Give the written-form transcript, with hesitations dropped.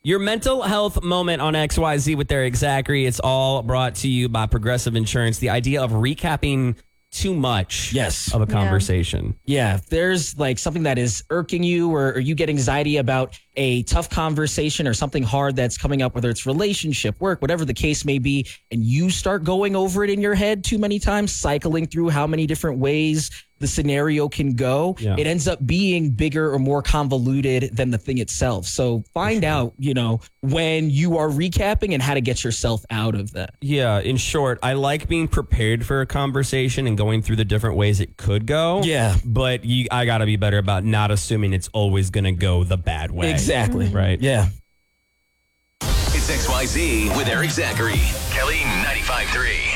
Your mental health moment on XYZ with Eric Zachary. It's all brought to you by Progressive Insurance. The idea of recapping too much of a conversation. Yeah, if there's like something that is irking you or you get anxiety about a tough conversation or something hard that's coming up, whether it's relationship, work, whatever the case may be, and you start going over it in your head too many times, cycling through how many different ways the scenario can go, it ends up being bigger or more convoluted than the thing itself. So find out, when you are recapping and how to get yourself out of that. Yeah, in short, I like being prepared for a conversation and going through the different ways it could go. Yeah. But I got to be better about not assuming it's always going to go the bad way. Exactly. Right. Yeah. It's XYZ with Eric Zachary. Kelly 95.3.